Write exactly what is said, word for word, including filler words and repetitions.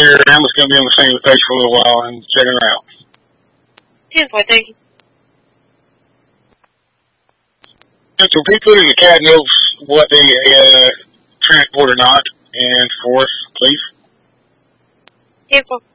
earlier, Emma's going to be on the same page for a little while and check her out. ten boy, thank you. So people in the cat knows what they uh, transport or not, and for us, please. ten four.